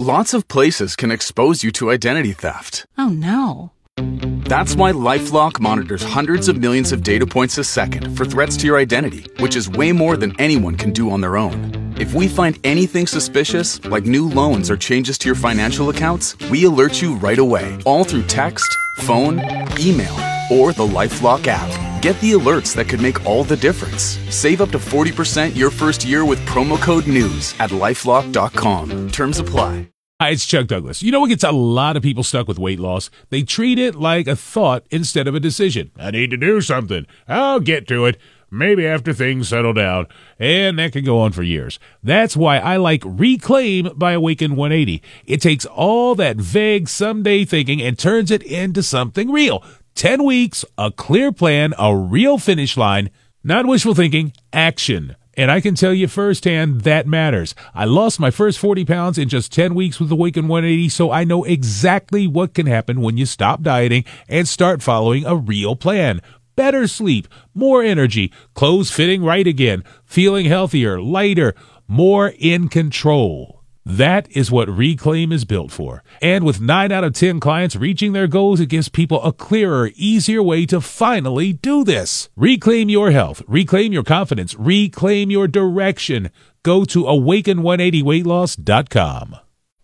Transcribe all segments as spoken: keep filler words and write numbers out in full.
Lots of places can expose you to identity theft. Oh, no. That's why LifeLock monitors hundreds of millions of data points a second for threats to your identity, which is way more than anyone can do on their own. If we find anything suspicious, like new loans or changes to your financial accounts, we alert you right away, all through text, phone, email, or the LifeLock app. Get the alerts that could make all the difference. Save up to forty percent your first year with promo code NEWS at lifelock dot com. Terms apply. Hi, it's Chuck Douglas. You know what gets a lot of people stuck with weight loss? They treat it like a thought instead of a decision. I need to do something. I'll get to it. Maybe after things settle down. And that can go on for years. That's why I like Reclaim by Awaken one eighty. It takes all that vague someday thinking and turns it into something real. Ten weeks, a clear plan, a real finish line. Not wishful thinking, action. And I can tell you firsthand that matters. I lost my first forty pounds in just ten weeks with Awaken one eighty, so I know exactly what can happen when you stop dieting and start following a real plan. Better sleep, more energy, clothes fitting right again, feeling healthier, lighter, more in control. That is what Reclaim is built for. And with nine out of ten clients reaching their goals, it gives people a clearer, easier way to finally do this. Reclaim your health. Reclaim your confidence. Reclaim your direction. Go to awaken one eighty weight loss dot com.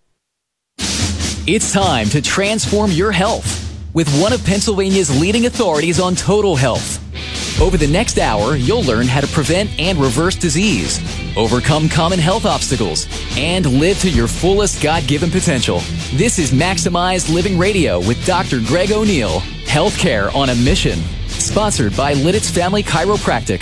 It's time to transform your health with one of Pennsylvania's leading authorities on total health. Over the next hour, you'll learn how to prevent and reverse disease, overcome common health obstacles, and live to your fullest God-given potential. This is Maximized Living Radio with Doctor Greg O'Neill. Healthcare on a mission. Sponsored by Lidditz Family Chiropractic.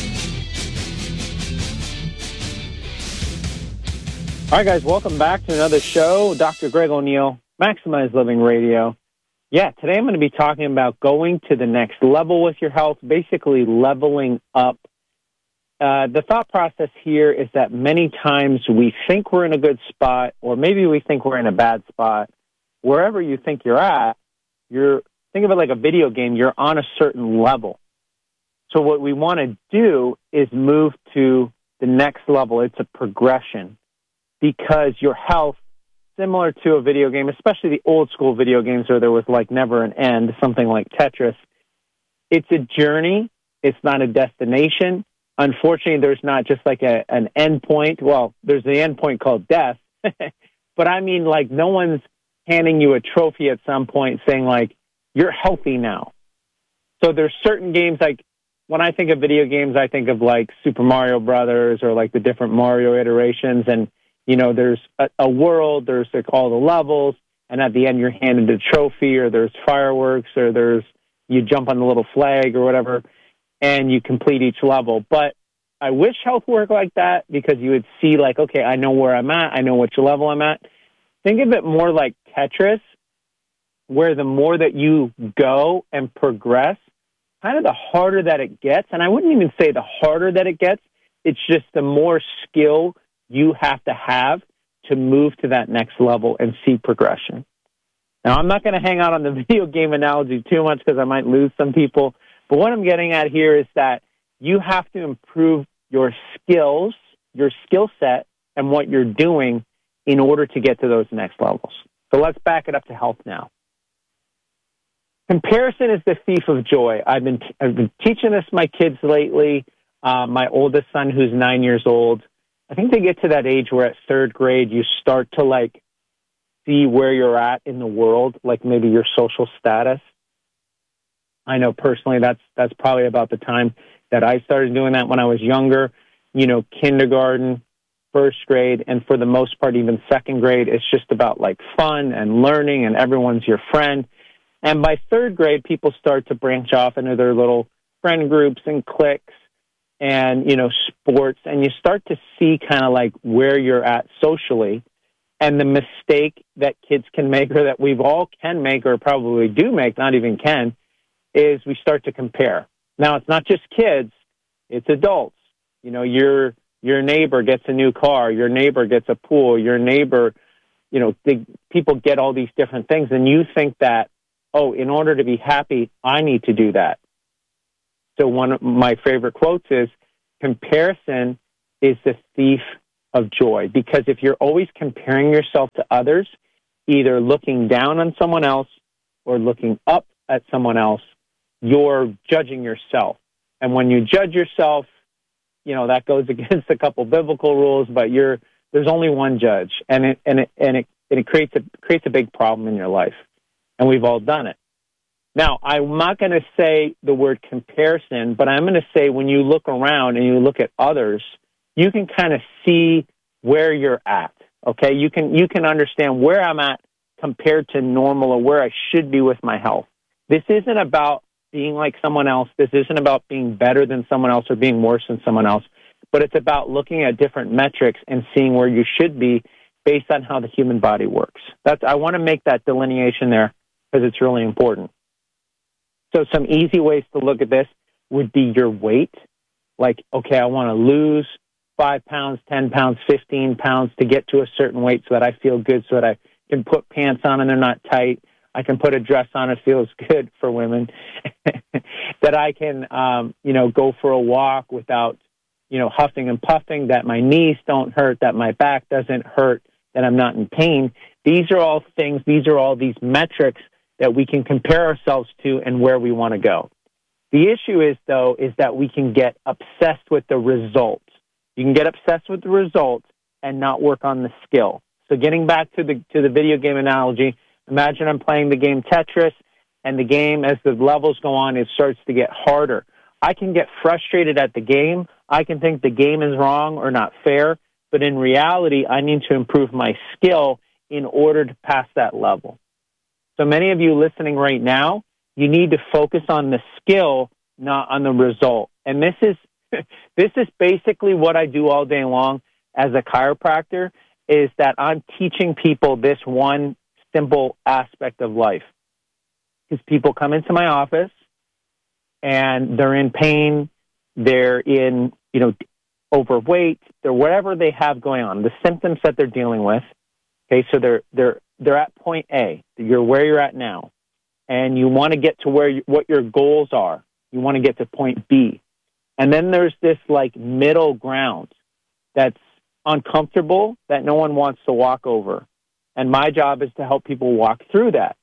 All right, guys, welcome back to another show. Doctor Greg O'Neill, Maximized Living Radio. Yeah, today I'm going to be talking about going to the next level with your health, basically leveling up. Uh, the thought process here is that many times we think we're in a good spot, or maybe we think we're in a bad spot. Wherever you think you're at, you're think of it like a video game. You're on a certain level. So what we want to do is move to the next level. It's a progression because your health, similar to a video game, especially the old school video games where there was like never an end, something like Tetris. It's a journey. It's not a destination. Unfortunately, there's not just like a, an end point. Well, there's the end point called death. But I mean, like, no one's handing you a trophy at some point saying, like, you're healthy now. So there's certain games, like, when I think of video games, I think of like Super Mario Brothers or like the different Mario iterations. And you know, there's a, a world, there's like all the levels, and at the end you're handed a trophy, or there's fireworks, or there's you jump on the little flag or whatever, and you complete each level. But I wish health worked like that, because you would see like, okay, I know where I'm at, I know which level I'm at. Think of it more like Tetris, where the more that you go and progress, kind of the harder that it gets. And I wouldn't even say the harder that it gets, it's just the more skill you have to have to move to that next level and see progression. Now, I'm not going to hang out on the video game analogy too much because I might lose some people. But what I'm getting at here is that you have to improve your skills, your skill set, and what you're doing in order to get to those next levels. So let's back it up to health now. Comparison is the thief of joy. I've been, t- I've been teaching this to my kids lately. Uh, my oldest son, who's nine years old, I think they get to that age where at third grade you start to like see where you're at in the world, like maybe your social status. I know personally that's that's probably about the time that I started doing that when I was younger. You know, kindergarten, first grade, and for the most part even second grade, it's just about like fun and learning and everyone's your friend. And by third grade, people start to branch off into their little friend groups and cliques and, you know, sports, and you start to see kind of like where you're at socially. And the mistake that kids can make, or that we've all can make, or probably do make, not even can, is we start to compare. Now, it's not just kids, it's adults. You know, your your neighbor gets a new car, your neighbor gets a pool, your neighbor, you know, they, people get all these different things, and you think that, oh, in order to be happy, I need to do that. So one of my favorite quotes is, comparison is the thief of joy. Because if you're always comparing yourself to others, either looking down on someone else or looking up at someone else, you're judging yourself. And when you judge yourself, you know, that goes against a couple biblical rules, but you're, there's only one judge, and it, and it, and it, and it creates a, creates a big problem in your life. And we've all done it. Now, I'm not going to say the word comparison, but I'm going to say when you look around and you look at others, you can kind of see where you're at. Okay, you can you can understand where I'm at compared to normal or where I should be with my health. This isn't about being like someone else. This isn't about being better than someone else or being worse than someone else, but it's about looking at different metrics and seeing where you should be based on how the human body works. That's I want to make that delineation there because it's really important. So some easy ways to look at this would be your weight. Like, okay, I want to lose five pounds, ten pounds, fifteen pounds to get to a certain weight so that I feel good, so that I can put pants on and they're not tight. I can put a dress on, it feels good for women. That I can, um, you know, go for a walk without, you know, huffing and puffing, that my knees don't hurt, that my back doesn't hurt, that I'm not in pain. These are all things, these are all these metrics that we can compare ourselves to and where we want to go. The issue is, though, is that we can get obsessed with the results. You can get obsessed with the results and not work on the skill. So getting back to the to the video game analogy, imagine I'm playing the game Tetris, and the game, as the levels go on, it starts to get harder. I can get frustrated at the game. I can think the game is wrong or not fair, but in reality, I need to improve my skill in order to pass that level. So many of you listening right now, you need to focus on the skill, not on the result. And this is this is basically what I do all day long as a chiropractor, is that I'm teaching people this one simple aspect of life. Because people come into my office and they're in pain, they're in, you know, overweight, they're whatever they have going on, the symptoms that they're dealing with. Okay, so they're they're they're at point A. You're where you're at now, and you want to get to where you, what your goals are. You want to get to point B, and then there's this like middle ground that's uncomfortable that no one wants to walk over, and my job is to help people walk through that.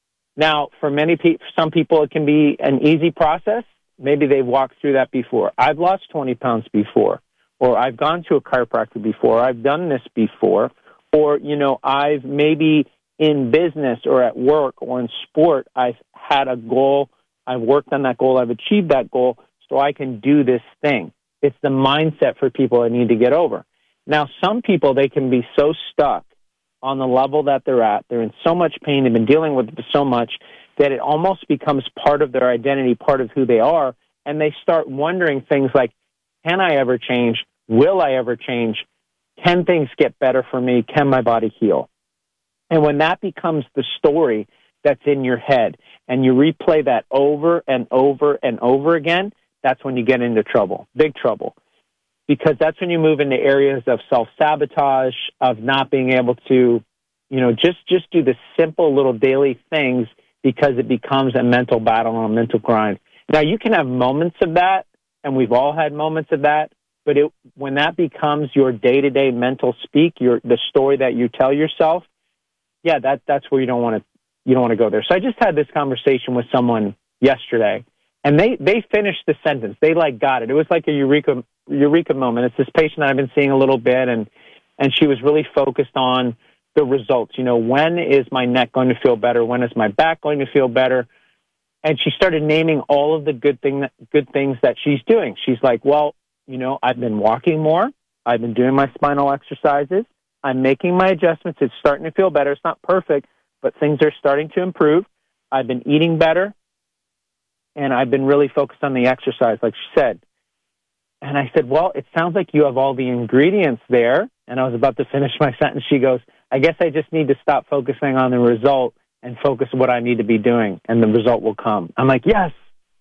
Now, for many people, some people, it can be an easy process. Maybe they've walked through that before. I've lost twenty pounds before, or I've gone to a chiropractor before. I've done this before. Or, you know, I've maybe in business or at work or in sport, I've had a goal. I've worked on that goal. I've achieved that goal so I can do this thing. It's the mindset for people I need to get over. Now, some people, they can be so stuck on the level that they're at. They're in so much pain. They've been dealing with it so much that it almost becomes part of their identity, part of who they are. And they start wondering things like, can I ever change? Will I ever change? Can things get better for me? Can my body heal? And when that becomes the story that's in your head and you replay that over and over and over again, that's when you get into trouble, big trouble. Because that's when you move into areas of self-sabotage, of not being able to, you know, just, just do the simple little daily things because it becomes a mental battle and a mental grind. Now, you can have moments of that, and we've all had moments of that, but it, when that becomes your day-to-day mental speak, your the story that you tell yourself, yeah, that that's where you don't want to you don't want to go there. So I just had this conversation with someone yesterday, and they they finished the sentence. They like got it. It was like a eureka eureka moment. It's this patient that I've been seeing a little bit, and and she was really focused on the results. You know, when is my neck going to feel better? When is my back going to feel better? And she started naming all of the good thing that, good things that she's doing. She's like, well, you know, I've been walking more. I've been doing my spinal exercises. I'm making my adjustments. It's starting to feel better. It's not perfect, but things are starting to improve. I've been eating better, and I've been really focused on the exercise, like she said. And I said, well, it sounds like you have all the ingredients there. And I was about to finish my sentence. She goes, I guess I just need to stop focusing on the result and focus on what I need to be doing, and the result will come. I'm like, yes.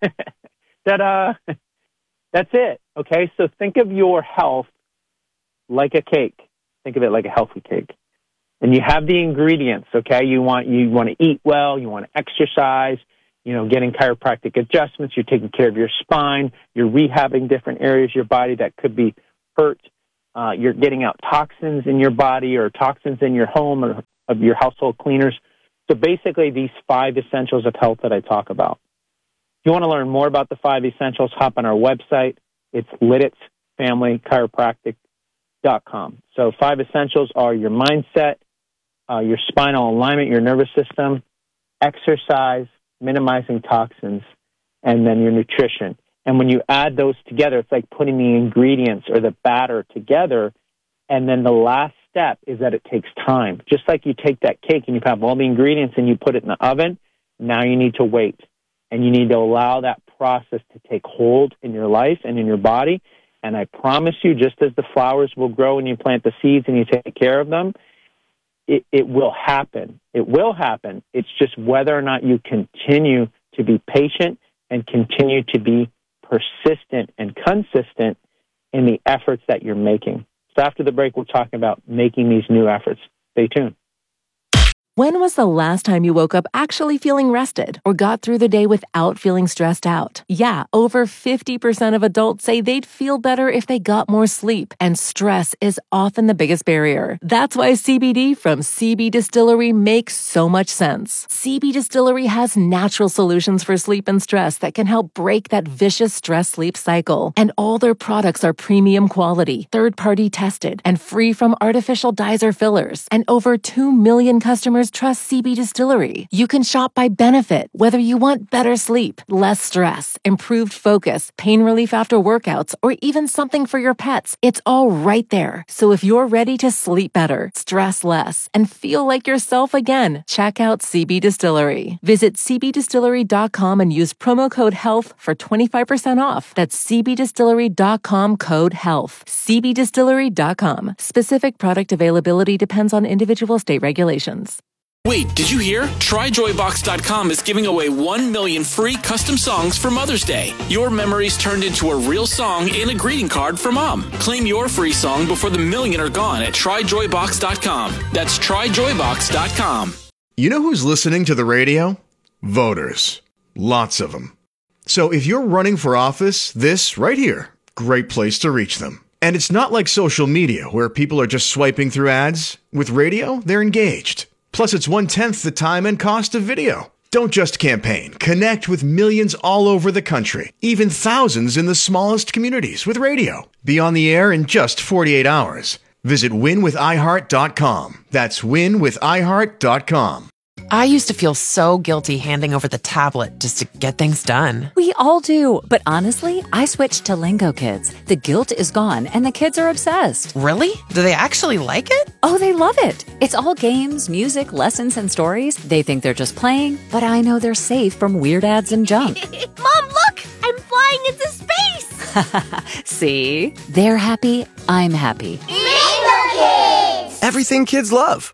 Ta-da. That's it, okay? So think of your health like a cake. Think of it like a healthy cake. And you have the ingredients, okay? You want you want to eat well, you want to exercise, you know, getting chiropractic adjustments, you're taking care of your spine, you're rehabbing different areas of your body that could be hurt. Uh, you're getting out toxins in your body or toxins in your home or of your household cleaners. So basically, these five essentials of health that I talk about. If you want to learn more about the five essentials, hop on our website. It's Lidditz Family Chiropractic dot com. So five essentials are your mindset, uh, your spinal alignment, your nervous system, exercise, minimizing toxins, and then your nutrition. And when you add those together, it's like putting the ingredients or the batter together. And then the last step is that it takes time. Just like you take that cake and you have all the ingredients and you put it in the oven, now you need to wait. And you need to allow that process to take hold in your life and in your body. And I promise you, just as the flowers will grow when you plant the seeds and you take care of them, it, it will happen. It will happen. It's just whether or not you continue to be patient and continue to be persistent and consistent in the efforts that you're making. So after the break, we're talking about making these new efforts. Stay tuned. When was the last time you woke up actually feeling rested or got through the day without feeling stressed out? Yeah, over fifty percent of adults say they'd feel better if they got more sleep, and stress is often the biggest barrier. That's why C B D from C B Distillery makes so much sense. C B Distillery has natural solutions for sleep and stress that can help break that vicious stress-sleep cycle. And all their products are premium quality, third-party tested, and free from artificial dyes or fillers. And over two million customers trust C B Distillery. You can shop by benefit, whether you want better sleep, less stress, improved focus, pain relief after workouts, or even something for your pets. It's all right there. So if you're ready to sleep better, stress less, and feel like yourself again, check out C B Distillery. Visit C B distillery dot com and use promo code HEALTH for twenty-five percent off. That's C B distillery dot com code HEALTH. C B distillery dot com. Specific product availability depends on individual state regulations. Wait, did you hear? Try Joy Box dot com is giving away one million free custom songs for Mother's Day. Your memories turned into a real song and a greeting card for Mom. Claim your free song before the million are gone at Try Joy Box dot com. That's Try Joy Box dot com. You know who's listening to the radio? Voters. Lots of them. So if you're running for office, this right here, great place to reach them. And it's not like social media where people are just swiping through ads. With radio, they're engaged. Plus, it's one-tenth the time and cost of video. Don't just campaign. Connect with millions all over the country, even thousands in the smallest communities with radio. Be on the air in just forty-eight hours. Visit win with i heart dot com. That's win with i heart dot com. I used to feel so guilty handing over the tablet just to get things done. We all do. But honestly, I switched to Lingo Kids. The guilt is gone and the kids are obsessed. Really? Do they actually like it? Oh, they love it. It's all games, music, lessons, and stories. They think they're just playing, but I know they're safe from weird ads and junk. Mom, look! I'm flying into space! See? They're happy. I'm happy. Lingo Kids! Everything kids love.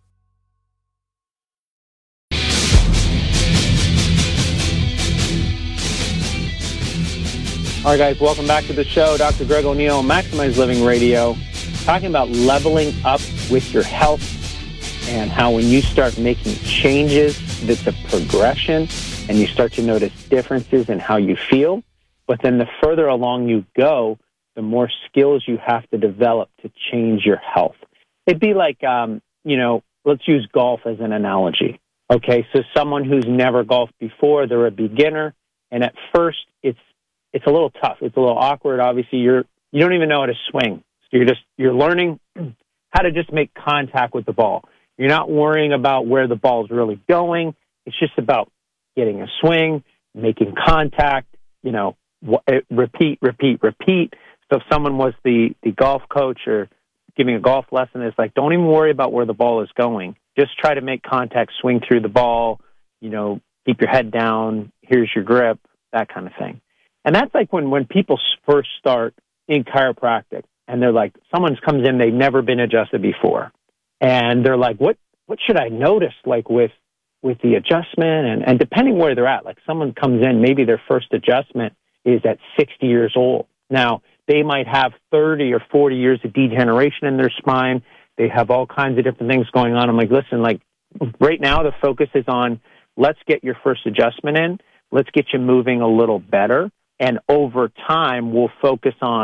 All right, guys, welcome back to the show. Doctor Greg O'Neill, Maximize Living Radio, talking about leveling up with your health and how when you start making changes, it's a progression and you start to notice differences in how you feel. But then the further along you go, the more skills you have to develop to change your health. It'd be like, um, you know, let's use golf as an analogy. Okay, so someone who's never golfed before, they're a beginner, and at first it's It's a little tough. It's a little awkward. Obviously, you're you don't even know how to swing. So you're just you're learning how to just make contact with the ball. You're not worrying about where the ball's really going. It's just about getting a swing, making contact. You know, repeat, repeat, repeat. So if someone was the the golf coach or giving a golf lesson, it's like don't even worry about where the ball is going. Just try to make contact, swing through the ball. You know, keep your head down. Here's your grip. That kind of thing. And that's like when, when people first start in chiropractic and they're like, someone comes in, they've never been adjusted before. And they're like, what, what should I notice like with, with the adjustment? And, and depending where they're at, like someone comes in, maybe their first adjustment is at sixty years old. Now they might have thirty or forty years of degeneration in their spine. They have all kinds of different things going on. I'm like, listen, like right now the focus is on let's get your first adjustment in. Let's get you moving a little better. And over time, we'll focus on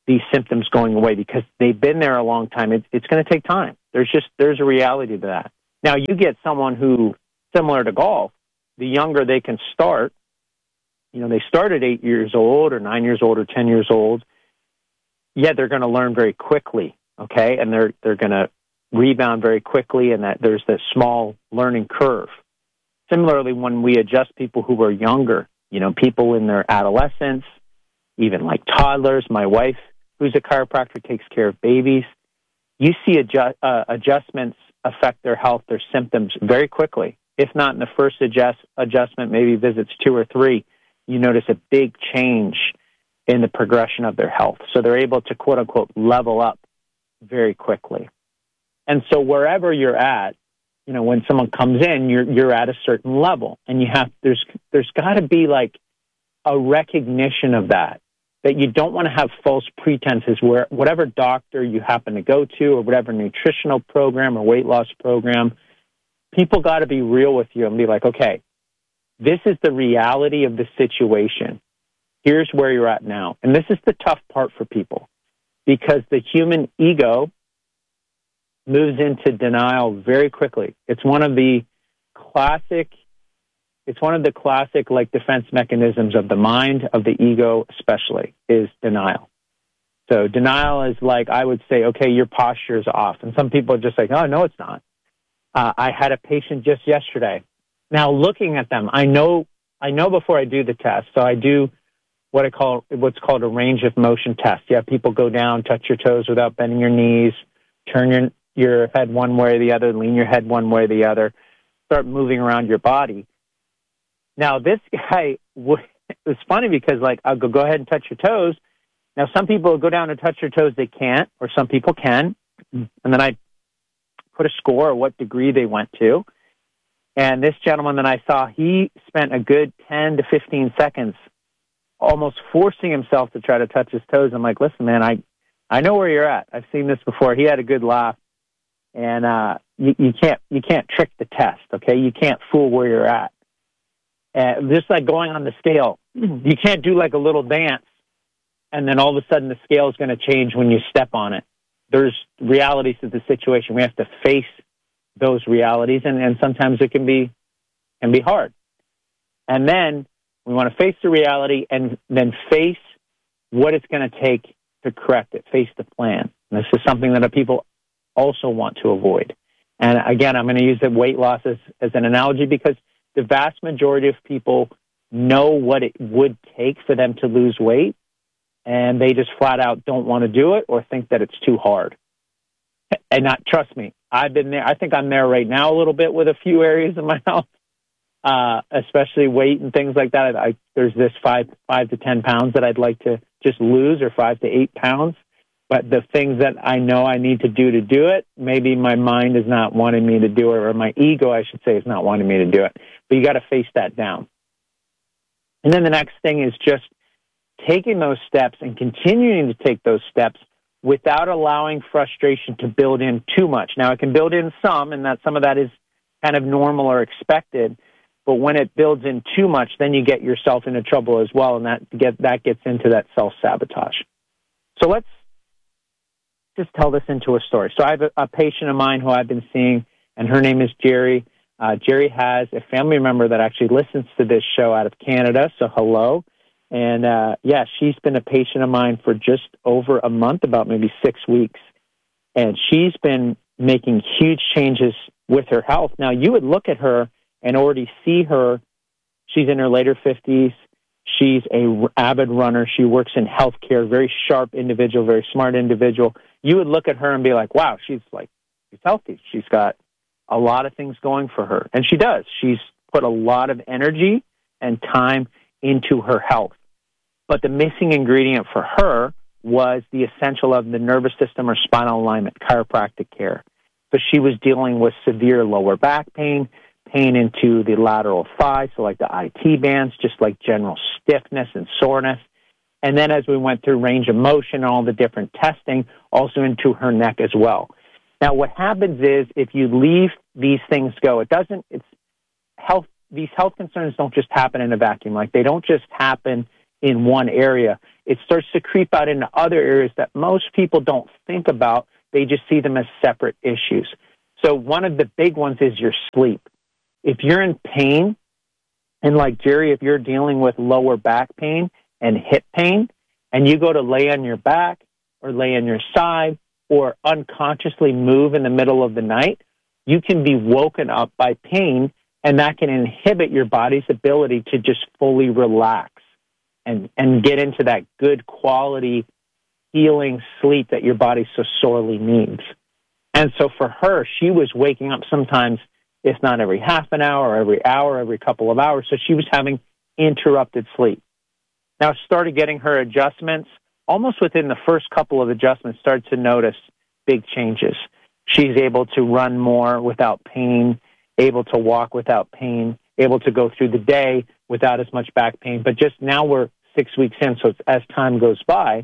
these symptoms going away because they've been there a long time. It, it's going to take time. There's just, there's a reality to that. Now, you get someone who, similar to golf, the younger they can start, you know, they start at eight years old or nine years old or ten years old, yeah, they're going to learn very quickly, okay? And they're they're going to rebound very quickly, and that there's this small learning curve. Similarly, when we adjust people who are younger, you know, people in their adolescence, even like toddlers, my wife, who's a chiropractor, takes care of babies, you see adjust, uh, adjustments affect their health, their symptoms very quickly. If not in the first adjust, adjustment, maybe visits two or three, you notice a big change in the progression of their health. So they're able to, quote unquote, level up very quickly. And so wherever you're at, you know, when someone comes in, you're you're at a certain level, and you have there's there's got to be like a recognition of that, that you don't want to have false pretenses where whatever doctor you happen to go to or whatever nutritional program or weight loss program, people got to be real with you and be like, okay, this is the reality of the situation. Here's where you're at now. And this is the tough part for people, because the human ego moves into denial very quickly. It's one of the classic, it's one of the classic like defense mechanisms of the mind, of the ego especially, is denial. So denial is like, I would say, okay, your posture is off. And some people are just like, oh, no, it's not. Uh, I had a patient just yesterday. Now, looking at them, I know I know before I do the test. So I do what I call what's called a range of motion test. You have people go down, touch your toes without bending your knees, turn your your head one way or the other, lean your head one way or the other, start moving around your body. Now, this guy, it's funny because, like, I'll go, go ahead and touch your toes. Now, some people go down and touch their toes, they can't, or some people can. And then I put a score or what degree they went to. And this gentleman that I saw, he spent a good ten to fifteen seconds almost forcing himself to try to touch his toes. I'm like, listen, man, I, I know where you're at. I've seen this before. He had a good laugh. And uh, you, you can't you can't trick the test, okay? You can't fool where you're at. Uh, just like going on the scale, you can't do like a little dance, and then all of a sudden the scale is going to change when you step on it. There's realities of the situation. We have to face those realities, and, and sometimes it can be can be hard. And then we want to face the reality and then face what it's going to take to correct it, face the plan. And this is something that people also want to avoid. And again, I'm going to use the weight loss as, as an analogy because the vast majority of people know what it would take for them to lose weight, and they just flat out don't want to do it or think that it's too hard. And not, trust me, I've been there. I think I'm there right now a little bit with a few areas of my health, uh, especially weight and things like that. I, there's this five, five to ten pounds that I'd like to just lose, or five to eight pounds. But the things that I know I need to do to do it, maybe my mind is not wanting me to do it, or my ego, I should say, is not wanting me to do it. But you got to face that down. And then the next thing is just taking those steps and continuing to take those steps without allowing frustration to build in too much. Now, it can build in some, and that some of that is kind of normal or expected. But when it builds in too much, then you get yourself into trouble as well, and that get that gets into that self-sabotage. So let's just tell this into a story. So I have a, a patient of mine who I've been seeing, and her name is Jerry. Uh, Jerry has a family member that actually listens to this show out of Canada, so hello. And, uh, yeah, she's been a patient of mine for just over a month, about maybe six weeks. And she's been making huge changes with her health. Now, you would look at her and already see her. She's in her later fifties. She's a avid runner. She works in healthcare, very sharp individual, very smart individual. You would look at her and be like, wow, she's like, she's healthy. She's got a lot of things going for her. And she does. She's put a lot of energy and time into her health. But the missing ingredient for her was the essential of the nervous system or spinal alignment, chiropractic care. So she was dealing with severe lower back pain, pain into the lateral thigh, so like the I T bands, just like general stiffness and soreness. And then as we went through range of motion and all the different testing, also into her neck as well. Now, what happens is if you leave these things go, it doesn't, it's health, these health concerns don't just happen in a vacuum. Like they don't just happen in one area. it starts to creep out into other areas that most people don't think about. They just see them as separate issues. So one of the big ones is your sleep. If you're in pain, and like Jerry, if you're dealing with lower back pain and hip pain, and you go to lay on your back or lay on your side or unconsciously move in the middle of the night, you can be woken up by pain, and that can inhibit your body's ability to just fully relax and, and get into that good quality healing sleep that your body so sorely needs. And so for her, she was waking up sometimes, if not every half an hour, or every hour, every couple of hours. So she was having interrupted sleep. Now, started getting her adjustments. Almost within the first couple of adjustments, started to notice big changes. She's able to run more without pain, able to walk without pain, able to go through the day without as much back pain. But just now we're six weeks in, so as time goes by,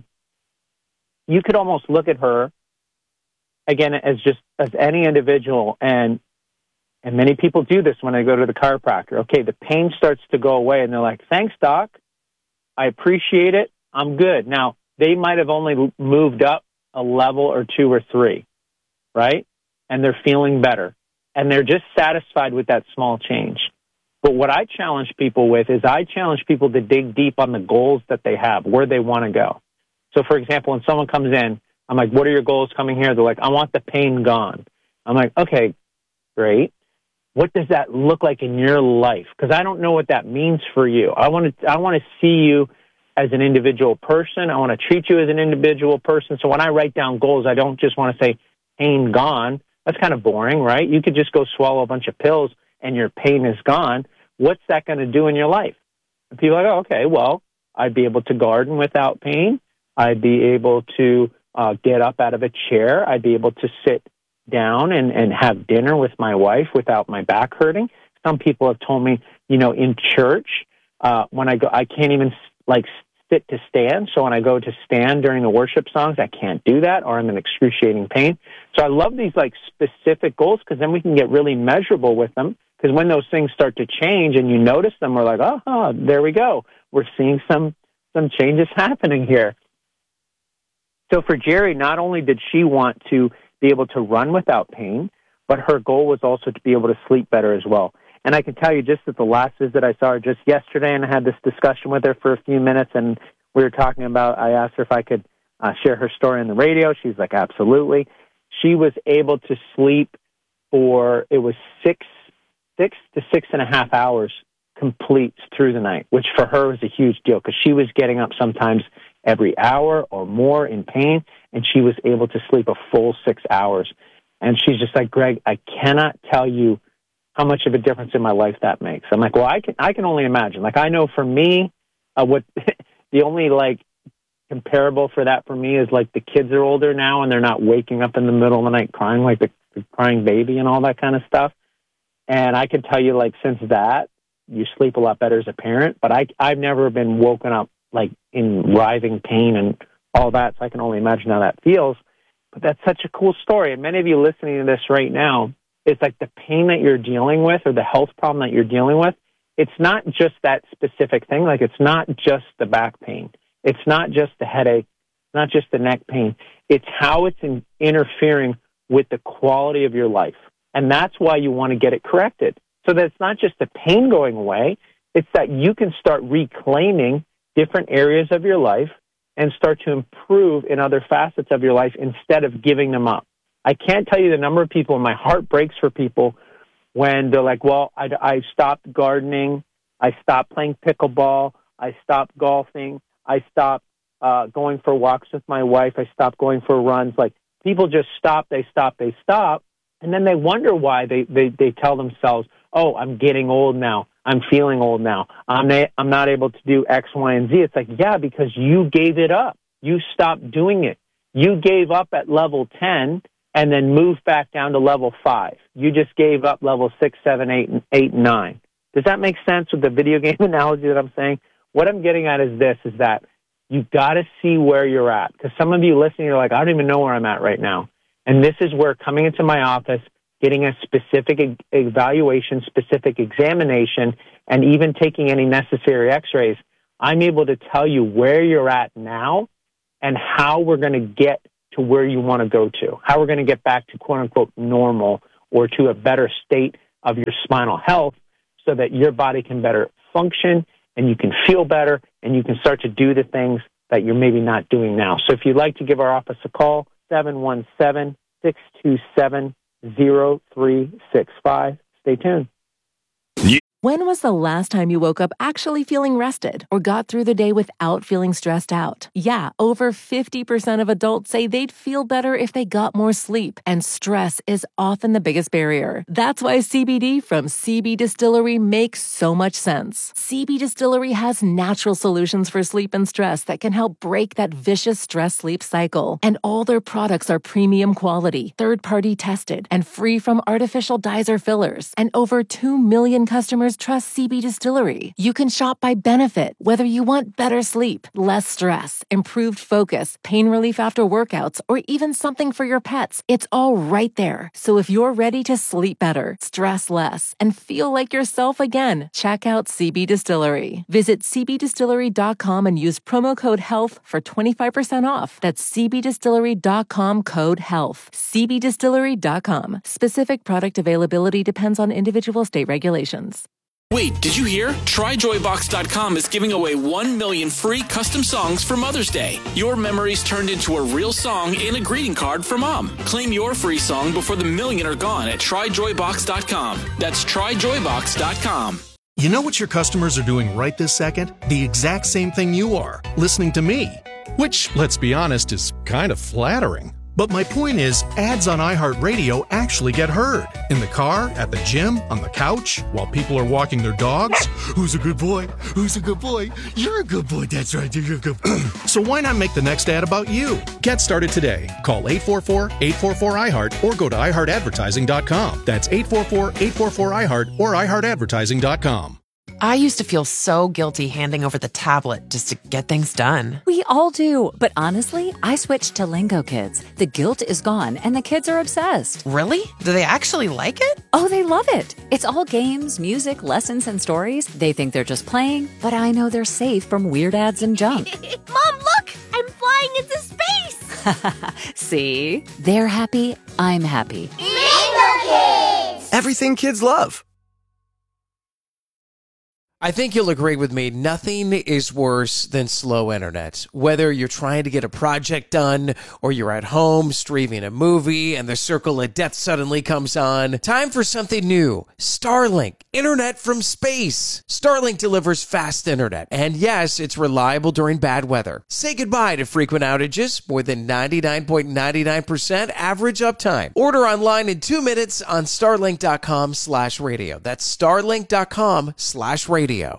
you could almost look at her, again, as just as any individual, and and many people do this when they go to the chiropractor. Okay, the pain starts to go away, and they're like, thanks, doc. I appreciate it. I'm good. Now, they might have only moved up a level or two or three, right? And they're feeling better. And they're just satisfied with that small change. But what I challenge people with is I challenge people to dig deep on the goals that they have, where they want to go. So, for example, when someone comes in, I'm like, what are your goals coming here? They're like, I want the pain gone. I'm like, okay, great. What does that look like in your life? Because I don't know what that means for you. I want to I want to see you as an individual person. I want to treat you as an individual person. So when I write down goals, I don't just want to say pain gone. That's kind of boring, right? You could just go swallow a bunch of pills and your pain is gone. What's that going to do in your life? And people are like, oh, okay, well, I'd be able to garden without pain. I'd be able to uh, get up out of a chair. I'd be able to sit down and, and have dinner with my wife without my back hurting. Some people have told me, you know, in church, uh, when I go, I can't even like sit to stand. So when I go to stand during the worship songs, I can't do that, or I'm in excruciating pain. So I love these like specific goals, because then we can get really measurable with them. Because when those things start to change and you notice them, we're like, oh, oh, there we go. We're seeing some some changes happening here. So for Jerry, not only did she want to be able to run without pain, but her goal was also to be able to sleep better as well. And I can tell you just at the last visit I saw her just yesterday, and I had this discussion with her for a few minutes, and we were talking about, I asked her if I could uh, share her story on the radio. She's like, absolutely. She was able to sleep for, it was six, six to six and a half hours complete through the night, which for her was a huge deal, because she was getting up sometimes every hour or more in pain, and she was able to sleep a full six hours. And she's just like, Greg, I cannot tell you how much of a difference in my life that makes. I'm like, well, I can I can only imagine. Like, I know for me, uh, what the only, like, comparable for that for me is, like, the kids are older now, and they're not waking up in the middle of the night crying like the, the crying baby and all that kind of stuff. And I can tell you, like, since that, you sleep a lot better as a parent. But I, I've never been woken up, like, in writhing pain and all that, so I can only imagine how that feels. But that's such a cool story. And many of you listening to this right now, it's like the pain that you're dealing with or the health problem that you're dealing with, it's not just that specific thing. Like, it's not just the back pain. It's not just the headache, not just the neck pain. It's how it's in, interfering with the quality of your life. And that's why you want to get it corrected. So that it's not just the pain going away, it's that you can start reclaiming different areas of your life and start to improve in other facets of your life instead of giving them up. I can't tell you the number of people, and my heart breaks for people when they're like, well, I, I stopped gardening, I stopped playing pickleball, I stopped golfing, I stopped uh, going for walks with my wife, I stopped going for runs. Like, people just stop, they stop, they stop, and then they wonder why. They, they, they tell themselves, oh, I'm getting old now. I'm feeling old now. I'm not, I'm not able to do X, Y, and Z. It's like, yeah, because you gave it up. You stopped doing it. You gave up at level ten and then moved back down to level five. You just gave up level six, seven, eight, and eight, and nine. Does that make sense with the video game analogy that I'm saying? What I'm getting at is this, is that you've got to see where you're at. Because some of you listening are like, I don't even know where I'm at right now. And this is where coming into my office, getting a specific e- evaluation, specific examination, and even taking any necessary x-rays I'm able to tell you where you're at now and how we're going to get to where you want to go to, how we're going to get back to quote-unquote normal or to a better state of your spinal health so that your body can better function and you can feel better and you can start to do the things that you're maybe not doing now. So if you'd like to give our office a call, seven one seven, six two seven, zero three six five. Stay tuned. When was the last time you woke up actually feeling rested or got through the day without feeling stressed out? Yeah, over fifty percent of adults say they'd feel better if they got more sleep, and stress is often the biggest barrier. That's why C B D from C B Distillery makes so much sense. C B Distillery has natural solutions for sleep and stress that can help break that vicious stress-sleep cycle. And all their products are premium quality, third-party tested, and free from artificial dyes or fillers. And over two million customers trust C B Distillery. You can shop by benefit, whether you want better sleep, less stress, improved focus, pain relief after workouts, or even something for your pets. It's all right there. So if you're ready to sleep better, stress less, and feel like yourself again, check out C B Distillery. Visit c b distillery dot com and use promo code HEALTH for twenty-five percent off. That's c b distillery dot com code HEALTH. c b distillery dot com. Specific product availability depends on individual state regulations. Wait, did you hear? try joy box dot com is giving away one million free custom songs for Mother's Day. Your memories turned into a real song and a greeting card for Mom. Claim your free song before the million are gone at try joy box dot com. That's try joy box dot com. You know what your customers are doing right this second? The exact same thing you are, listening to me. Which, let's be honest, is kind of flattering. But my point is, ads on iHeartRadio actually get heard. In the car, at the gym, on the couch, while people are walking their dogs. Who's a good boy? Who's a good boy? You're a good boy, that's right, you're a good boy. So why not make the next ad about you? Get started today. Call eight four four, eight four four, I heart or go to i heart advertising dot com. That's eight four four, eight four four, I heart or i heart advertising dot com. I used to feel so guilty handing over the tablet just to get things done. We all do. But honestly, I switched to Lingo Kids. The guilt is gone and the kids are obsessed. Really? Do they actually like it? Oh, they love it. It's all games, music, lessons, and stories. They think they're just playing, but I know they're safe from weird ads and junk. Mom, look! I'm flying into space! See? They're happy. I'm happy. Lingo Kids! Everything kids love. I think you'll agree with me, nothing is worse than slow internet. Whether you're trying to get a project done or you're at home streaming a movie and the circle of death suddenly comes on, time for something new. Starlink, internet from space. Starlink delivers fast internet, and yes, it's reliable during bad weather. Say goodbye to frequent outages, more than ninety-nine point nine nine percent average uptime. Order online in two minutes on starlink dot com slash radio. That's starlink dot com slash radio. Radio.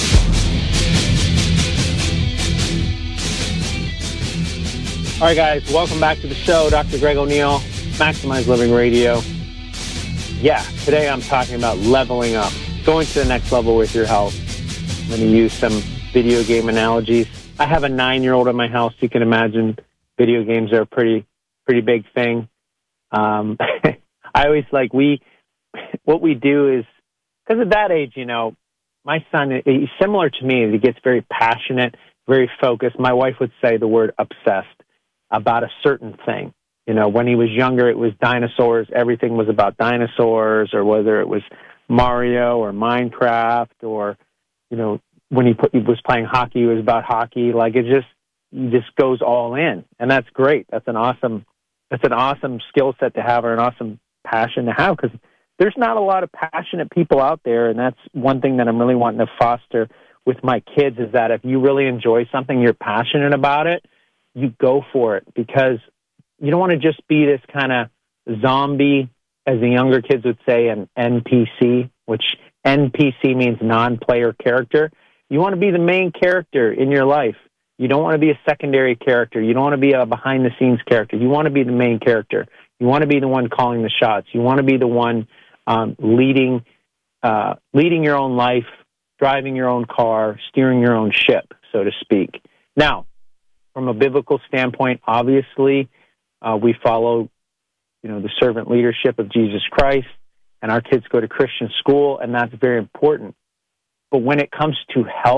All right, guys, welcome back to the show. Doctor Greg O'Neill, Maximize Living Radio. Yeah, today I'm talking about leveling up, going to the next level with your health. I'm going to use some video game analogies. I have a nine-year-old in my house. You can imagine video games are a pretty, pretty big thing. Um, I always like we, what we do is, because at that age, you know, my son, he's similar to me. He gets very passionate, very focused. My wife would say the word obsessed about a certain thing. You know, when he was younger, it was dinosaurs. Everything was about dinosaurs, or whether it was Mario or Minecraft, or, you know, when he, put, he was playing hockey, it was about hockey. Like, it just, he just goes all in. And that's great. That's an awesome, that's an awesome skill set to have, or an awesome passion to have, because there's not a lot of passionate people out there, and that's one thing that I'm really wanting to foster with my kids, is that if you really enjoy something, you're passionate about it, you go for it, because you don't want to just be this kind of zombie, as the younger kids would say, an N P C, which N P C means non-player character. You want to be the main character in your life. You don't want to be a secondary character. You don't want to be a behind-the-scenes character. You want to be the main character. You want to be the one calling the shots. You want to be the one Um, leading, uh, leading your own life, driving your own car, steering your own ship, so to speak. Now, from a biblical standpoint, obviously, uh, we follow, you know, the servant leadership of Jesus Christ, and our kids go to Christian school, and that's very important. But when it comes to health,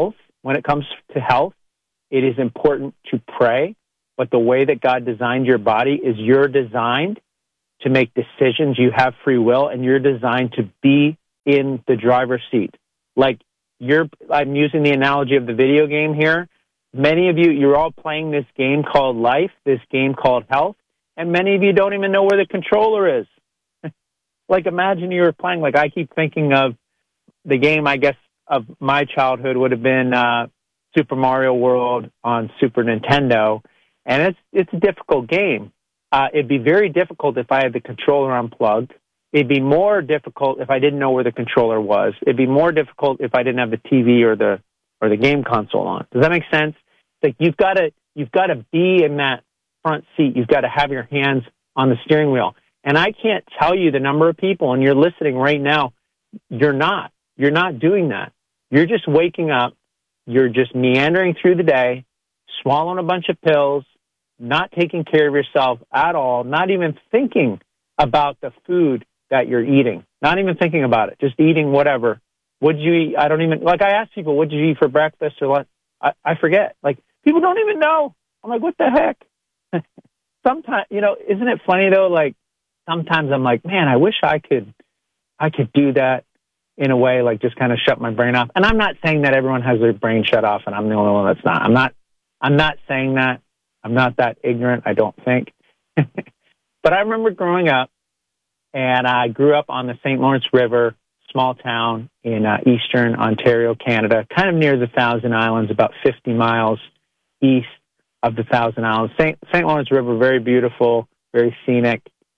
when it comes to health, it is important to pray, but the way that God designed your body is you're designed to make decisions. You have free will, and you're designed to be in the driver's seat. Like you're, I'm using the analogy of the video game here. Many of you, you're all playing this game called life, this game called health, and many of you don't even know where the controller is. Like imagine you were playing, like I keep thinking of the game, I guess, of my childhood would have been uh, Super Mario World on Super Nintendo, and it's it's a difficult game. Uh, it'd be very difficult if I had the controller unplugged. It'd be more difficult if I didn't know where the controller was. It'd be more difficult if I didn't have the T V or the or the game console on. Does that make sense? It's like you've got to you've got to be in that front seat. You've got to have your hands on the steering wheel. And I can't tell you the number of people, and you're listening right now, you're not. You're not doing that. You're just waking up. You're just meandering through the day, swallowing a bunch of pills, not taking care of yourself at all, not even thinking about the food that you're eating, not even thinking about it, just eating whatever. What'd you eat? I don't even, like I ask people, what did you eat for breakfast or what? I, I forget. Like, people don't even know. I'm like, what the heck? Sometimes, you know, isn't it funny though? Like, sometimes I'm like, man, I wish I could, I could do that in a way, like just kind of shut my brain off. And I'm not saying that everyone has their brain shut off and I'm the only one that's not. I'm not, I'm not saying that. I'm not that ignorant, I don't think. But I remember growing up, and I grew up on the Saint Lawrence River, small town in uh, eastern Ontario, Canada, kind of near the Thousand Islands, about fifty miles east of the Thousand Islands. Saint Saint Lawrence River, very beautiful, very scenic,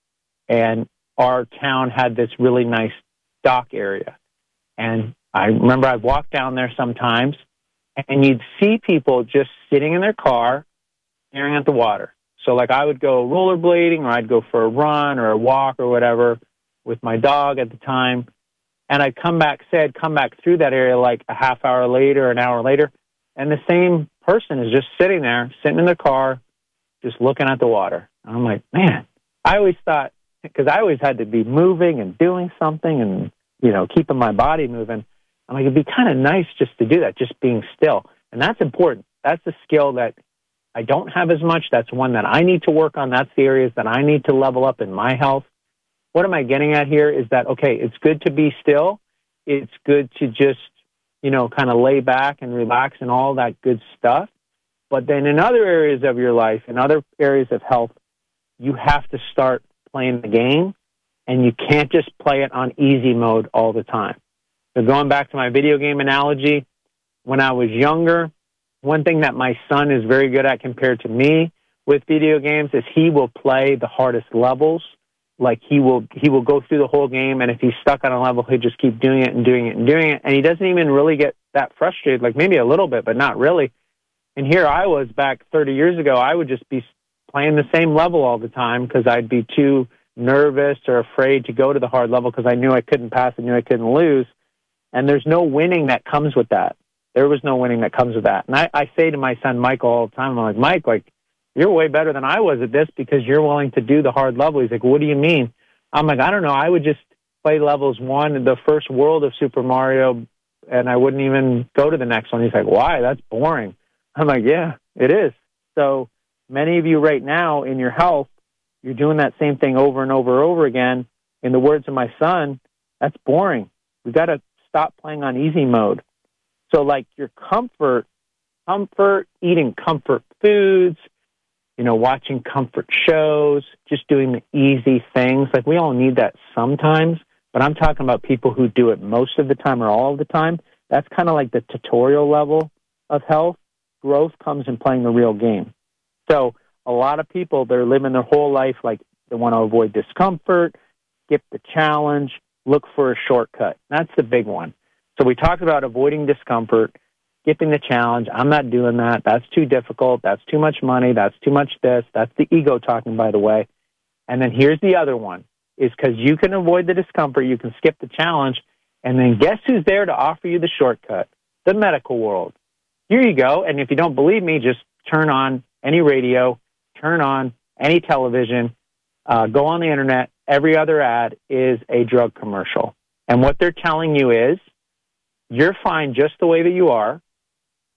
and our town had this really nice dock area. And I remember I'd walk down there sometimes, and you'd see people just sitting in their car, staring at the water. So like I would go rollerblading, or I'd go for a run or a walk or whatever with my dog at the time. And I'd come back, say I'd come back through that area like a half hour later, an hour later, and the same person is just sitting there, sitting in their car, just looking at the water. And I'm like, man, I always thought, because I always had to be moving and doing something and, you know, keeping my body moving. I'm like, it'd be kind of nice just to do that, just being still. And that's important. That's a skill that I don't have as much. That's one that I need to work on. That's the areas that I need to level up in my health. What am I getting at here is that, okay, it's good to be still. It's good to just, you know, kind of lay back and relax and all that good stuff. But then in other areas of your life, in other areas of health, you have to start playing the game, and you can't just play it on easy mode all the time. So going back to my video game analogy, when I was younger, one thing that my son is very good at compared to me with video games is he will play the hardest levels. Like he will he will go through the whole game, and if he's stuck on a level, he'll just keep doing it and doing it and doing it. And he doesn't even really get that frustrated, like maybe a little bit, but not really. And here I was back thirty years ago, I would just be playing the same level all the time because I'd be too nervous or afraid to go to the hard level because I knew I couldn't pass, I knew I couldn't lose. And there's no winning that comes with that. There was no winning that comes with that. And I, I say to my son, Michael, all the time, I'm like, Mike, like, you're way better than I was at this because you're willing to do the hard level. He's like, what do you mean? I'm like, I don't know. I would just play levels one, the first world of Super Mario, and I wouldn't even go to the next one. He's like, why? That's boring. I'm like, yeah, it is. So many of you right now in your health, you're doing that same thing over and over and over again. In the words of my son, that's boring. We got to stop playing on easy mode. So like your comfort, comfort, eating comfort foods, you know, watching comfort shows, just doing the easy things. Like we all need that sometimes, but I'm talking about people who do it most of the time or all of the time. That's kind of like the tutorial level of health. Growth comes in playing the real game. So a lot of people, they're living their whole life like they want to avoid discomfort, skip the challenge, look for a shortcut. That's the big one. So we talked about avoiding discomfort, skipping the challenge. I'm not doing that. That's too difficult. That's too much money. That's too much this. That's the ego talking, by the way. And then here's the other one, is because you can avoid the discomfort, you can skip the challenge, and then guess who's there to offer you the shortcut? The medical world. Here you go. And if you don't believe me, just turn on any radio, turn on any television, uh, go on the internet. Every other ad is a drug commercial. And what they're telling you is, you're fine just the way that you are.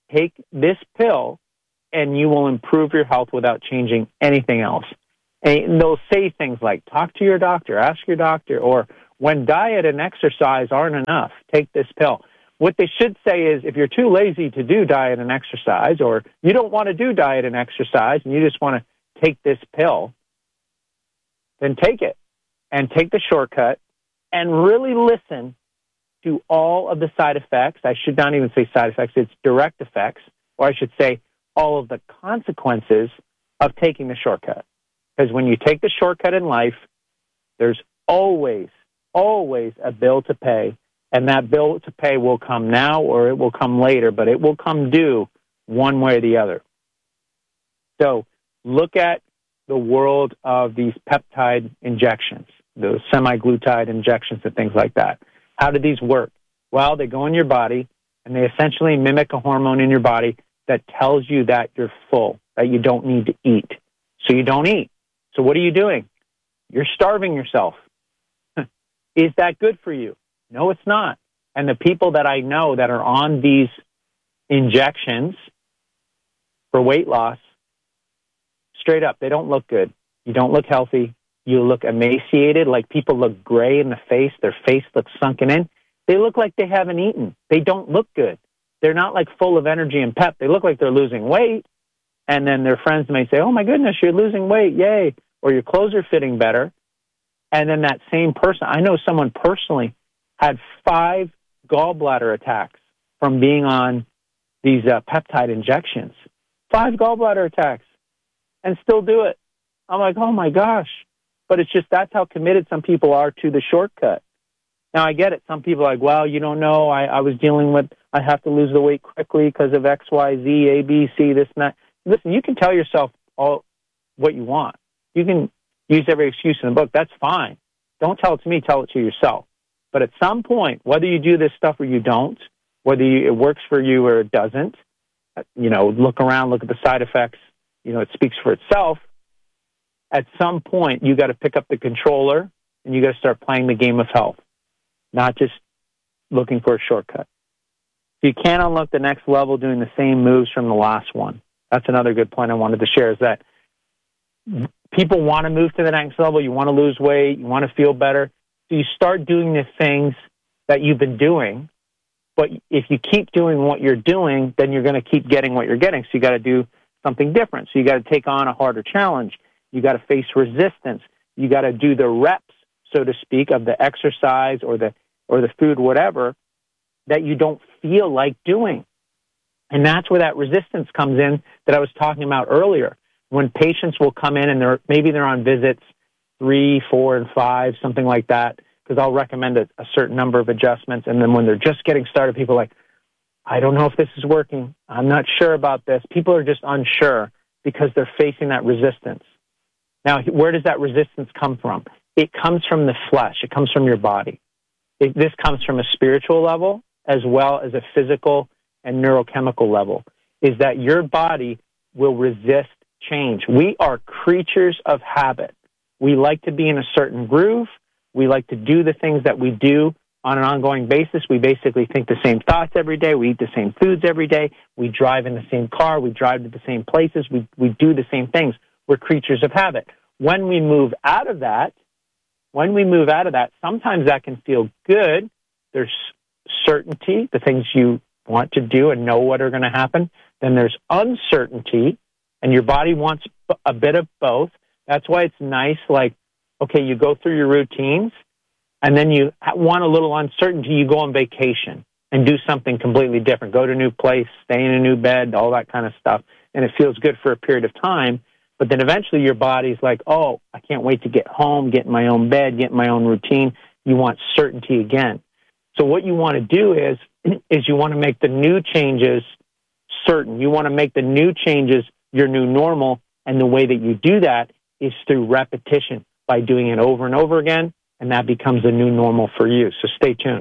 take this pill and you will improve your health without changing anything else. And they'll say things like, talk to your doctor, ask your doctor, or when diet and exercise aren't enough, take this pill. What they should say is, if you're too lazy to do diet and exercise, or you don't want to do diet and exercise, and you just want to take this pill, then take it and take the shortcut and really listen to all of the side effects. I should not even say side effects, it's direct effects, or I should say all of the consequences of taking the shortcut. Because when you take the shortcut in life, there's always, always a bill to pay. And that bill to pay will come now or it will come later, but it will come due one way or the other. So look at the world of these peptide injections, those semaglutide injections and things like that. How do these work? Well, they go in your body and they essentially mimic a hormone in your body that tells you that you're full, that you don't need to eat. So you don't eat. So what are you doing? You're starving yourself. Is that good for you? No, it's not. And the people that I know that are on these injections for weight loss, straight up, they don't look good. You don't look healthy. You look emaciated, like people look gray in the face. Their face looks sunken in. They look like they haven't eaten. They don't look good. They're not like full of energy and pep. They look like they're losing weight. And then their friends may say, oh my goodness, you're losing weight, yay. Or your clothes are fitting better. And then that same person, I know someone personally had five gallbladder attacks from being on these uh, peptide injections. Five gallbladder attacks, and still do it. I'm like, oh my gosh. But it's just, that's how committed some people are to the shortcut. Now, I get it. Some people are like, well, you don't know. I, I was dealing with, I have to lose the weight quickly because of X, Y, Z, A, B, C, this and that. Listen, you can tell yourself all what you want. You can use every excuse in the book. That's fine. Don't tell it to me. Tell it to yourself. But at some point, whether you do this stuff or you don't, whether you, it works for you or it doesn't, you know, look around, look at the side effects. You know, it speaks for itself. At some point, you got to pick up the controller and you got to start playing the game of health, not just looking for a shortcut. You can't unlock the next level doing the same moves from the last one. That's another good point I wanted to share, is that people want to move to the next level. You want to lose weight. You want to feel better. So you start doing the things that you've been doing. But if you keep doing what you're doing, then you're going to keep getting what you're getting. So you got to do something different. So you got to take on a harder challenge. You got to face resistance. You got to do the reps, so to speak, of the exercise or the or the food, whatever, that you don't feel like doing. And that's where that resistance comes in that I was talking about earlier. When patients will come in and they're maybe they're on visits three, four, and five, something like that, because I'll recommend a, a certain number of adjustments. And then when they're just getting started, people are like, I don't know if this is working. I'm not sure about this. People are just unsure because they're facing that resistance. Now, where does that resistance come from? It comes from the flesh. It comes from your body. It, this comes from a spiritual level as well as a physical and neurochemical level, is that your body will resist change. We are creatures of habit. We like to be in a certain groove. We like to do the things that we do on an ongoing basis. We basically think the same thoughts every day. We eat the same foods every day. We drive in the same car. We drive to the same places. We, we do the same things. We're creatures of habit. When we move out of that, when we move out of that, sometimes that can feel good. There's certainty, the things you want to do and know what are going to happen. Then there's uncertainty, and your body wants a bit of both. That's why it's nice, like, okay, you go through your routines, and then you want a little uncertainty, you go on vacation and do something completely different. Go to a new place, stay in a new bed, all that kind of stuff. And it feels good for a period of time. But then eventually your body's like, oh, I can't wait to get home, get in my own bed, get in my own routine. You want certainty again. So what you want to do is, is you want to make the new changes certain. You want to make the new changes your new normal. And the way that you do that is through repetition, by doing it over and over again. And that becomes a new normal for you. So stay tuned.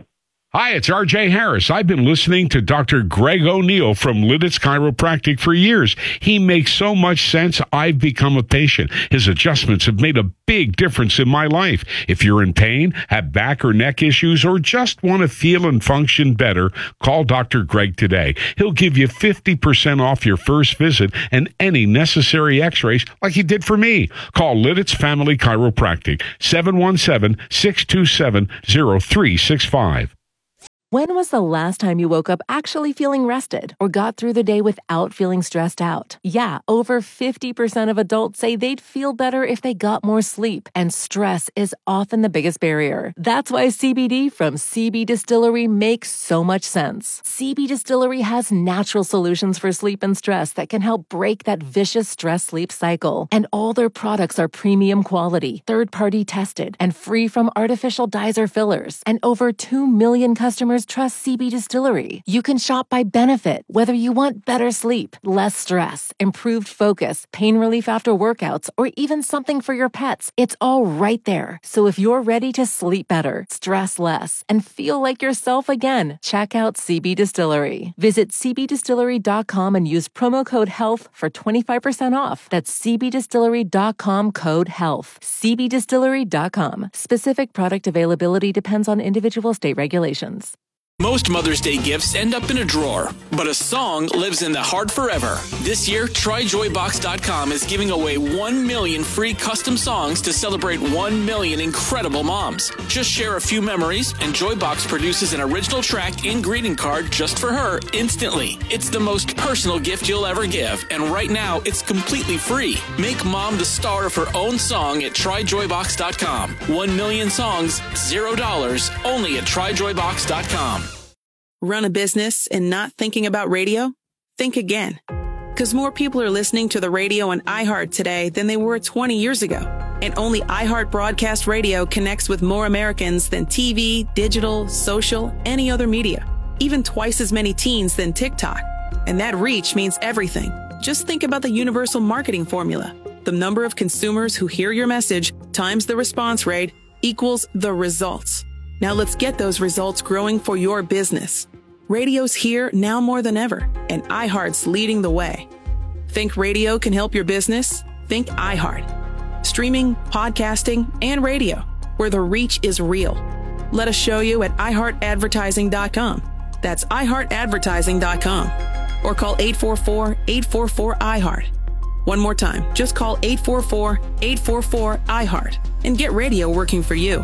Hi, it's R J Harris. I've been listening to Doctor Greg O'Neill from Lidditz Chiropractic for years. He makes so much sense, I've become a patient. His adjustments have made a big difference in my life. If you're in pain, have back or neck issues, or just want to feel and function better, call Doctor Greg today. He'll give you fifty percent off your first visit and any necessary x-rays like he did for me. Call Lidditz Family Chiropractic, seven one seven, six two seven, zero three six five. When was the last time you woke up actually feeling rested or got through the day without feeling stressed out? Yeah, over fifty percent of adults say they'd feel better if they got more sleep, and stress is often the biggest barrier. That's why C B D from C B Distillery makes so much sense. C B Distillery has natural solutions for sleep and stress that can help break that vicious stress-sleep cycle. And all their products are premium quality, third-party tested, and free from artificial dyes or fillers. And over two million customers trust C B Distillery. You can shop by benefit, whether you want better sleep, less stress, improved focus, pain relief after workouts, or even something for your pets. It's all right there. So if you're ready to sleep better, stress less, and feel like yourself again, check out C B Distillery. Visit c b distillery dot com and use promo code HEALTH for twenty-five percent off. That's c b distillery dot com code HEALTH. c b distillery dot com. Specific product availability depends on individual state regulations. Most Mother's Day gifts end up in a drawer, but a song lives in the heart forever. This year, try joy box dot com is giving away one million free custom songs to celebrate one million incredible moms. Just share a few memories, and Joybox produces an original track and greeting card just for her instantly. It's the most personal gift you'll ever give, and right now, it's completely free. Make mom the star of her own song at try joy box dot com. One million songs, zero dollars, only at try joy box dot com. Run a business and not thinking about radio? Think again. Because more people are listening to the radio on iHeart today than they were twenty years ago. And only iHeart Broadcast Radio connects with more Americans than T V, digital, social, any other media. Even twice as many teens than TikTok. And that reach means everything. Just think about the universal marketing formula. The number of consumers who hear your message times the response rate equals the results. Now let's get those results growing for your business. Radio's here now more than ever, and iHeart's leading the way. Think radio can help your business? Think iHeart. Streaming, podcasting, and radio, where the reach is real. Let us show you at i heart advertising dot com. That's i heart advertising dot com. Or call eight four four, eight four four, I heart. One more time, just call eight four four, eight four four, I heart and get radio working for you.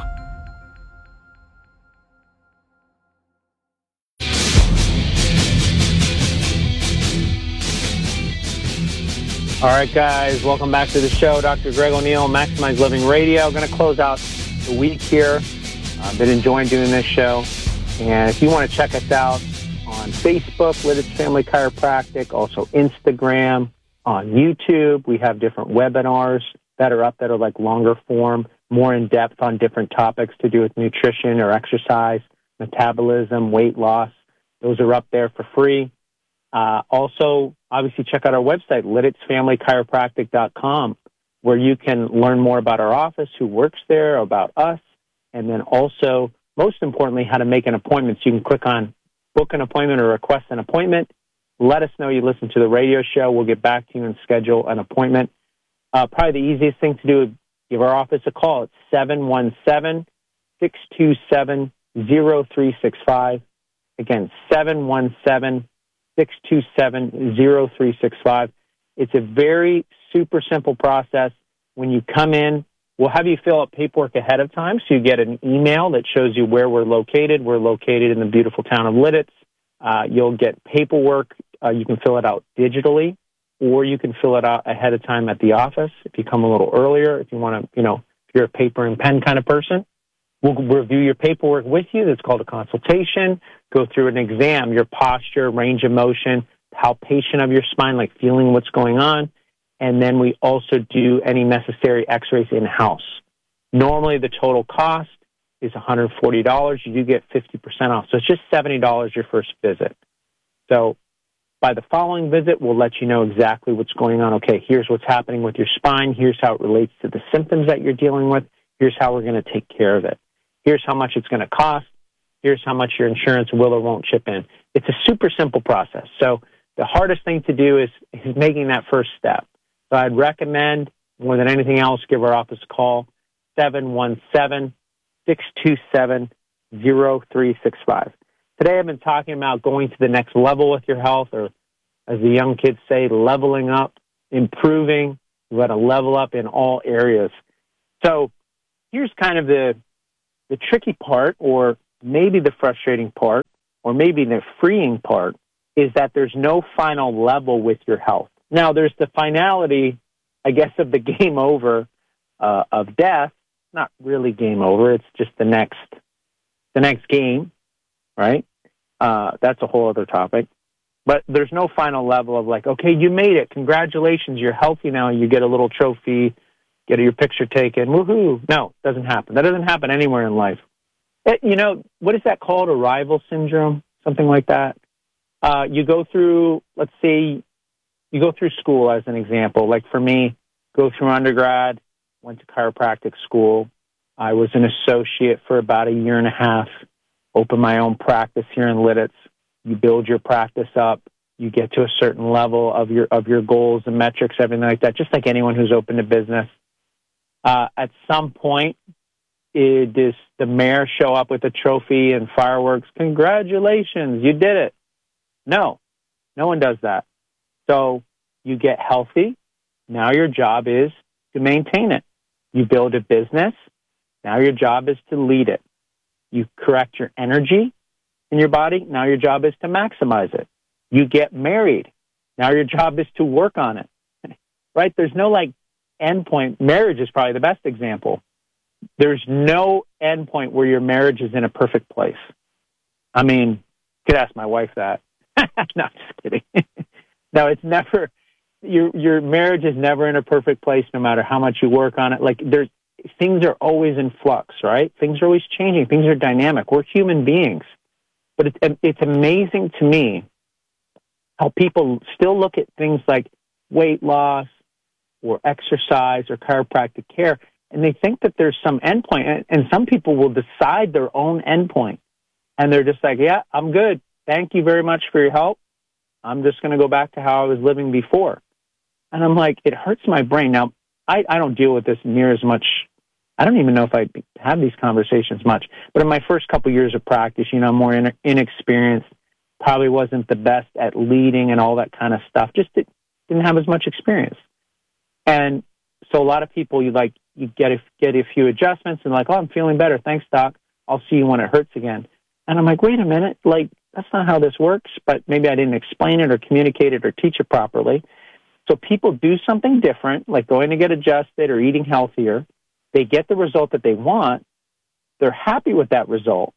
All right, guys, welcome back to the show. Doctor Greg O'Neill, Maximize Living Radio. Going to close out the week here. I've been enjoying doing this show. And if you want to check us out on Facebook, Lidditz Family Chiropractic, also Instagram, on YouTube, we have different webinars that are up that are like longer form, more in-depth on different topics to do with nutrition or exercise, metabolism, weight loss. Those are up there for free. Uh, also, obviously, check out our website, Lidditz Family Chiropractic dot com, where you can learn more about our office, who works there, about us, and then also, most importantly, how to make an appointment. So you can click on book an appointment or request an appointment. Let us know you listen to the radio show. We'll get back to you and schedule an appointment. Uh, probably the easiest thing to do is give our office a call. It's seven one seven, six two seven, zero three six five. Again, seven one seven, six two seven, zero three six five. It's a very super simple process. When you come in, we'll have you fill out paperwork ahead of time, so you get an email that shows you where we're located. We're located in the beautiful town of Lidditz. Uh, you'll get paperwork. Uh, you can fill it out digitally, or you can fill it out ahead of time at the office if you come a little earlier, if you want to, you know, if you're a paper and pen kind of person. We'll review your paperwork with you. That's called a consultation. Go through an exam, your posture, range of motion, palpation of your spine, like feeling what's going on. And then we also do any necessary x-rays in-house. Normally, the total cost is one hundred forty dollars. You do get fifty percent off. So it's just seventy dollars your first visit. So by the following visit, we'll let you know exactly what's going on. Okay, here's what's happening with your spine. Here's how it relates to the symptoms that you're dealing with. Here's how we're going to take care of it. Here's how much it's going to cost. Here's how much your insurance will or won't chip in. It's a super simple process. So the hardest thing to do is, is making that first step. So I'd recommend, more than anything else, give our office a call, seven one seven, six two seven, zero three six five. Today I've been talking about going to the next level with your health, or as the young kids say, leveling up, improving. You got to level up in all areas. So here's kind of the the tricky part, or maybe the frustrating part, or maybe the freeing part, is that there's no final level with your health. Now, there's the finality, I guess, of the game over uh, of death. Not really game over. It's just the next the next game, right? Uh, that's a whole other topic. But there's no final level of like, okay, you made it. Congratulations. You're healthy now. You get a little trophy, get your picture taken. Woohoo. No, doesn't happen. That doesn't happen anywhere in life. It, you know, what is that called? Arrival syndrome? Something like that. Uh, you go through, let's say, you go through school as an example. Like for me, go through undergrad, went to chiropractic school. I was an associate for about a year and a half, opened my own practice here in Lidditz. You build your practice up. You get to a certain level of your of your goals and metrics, everything like that, just like anyone who's opened a business. Uh, at some point, it, does the mayor show up with a trophy and fireworks? Congratulations, you did it. No, no one does that. So you get healthy. Now your job is to maintain it. You build a business. Now your job is to lead it. You correct your energy in your body. Now your job is to maximize it. You get married. Now your job is to work on it. Right? There's no like end point. Marriage is probably the best example. There's no end point where your marriage is in a perfect place. I mean, you could ask my wife that. No, just kidding. No, it's never, your your marriage is never in a perfect place no matter how much you work on it. Like there's, things are always in flux, right? Things are always changing. Things are dynamic. We're human beings. But it's, it's amazing to me how people still look at things like weight loss or exercise or chiropractic care, and they think that there's some endpoint. And, and some people will decide their own endpoint. And they're just like, yeah, I'm good. Thank you very much for your help. I'm just going to go back to how I was living before. And I'm like, it hurts my brain. Now, I, I don't deal with this near as much. I don't even know if I have these conversations much. But in my first couple years of practice, you know, I'm more in, inexperienced, probably wasn't the best at leading and all that kind of stuff. Just did, didn't have as much experience. And so a lot of people, you like, you get a, get a few adjustments and like, oh, I'm feeling better. Thanks, doc. I'll see you when it hurts again. And I'm like, wait a minute, like, that's not how this works, but maybe I didn't explain it or communicate it or teach it properly. So people do something different, like going to get adjusted or eating healthier. They get the result that they want. They're happy with that result.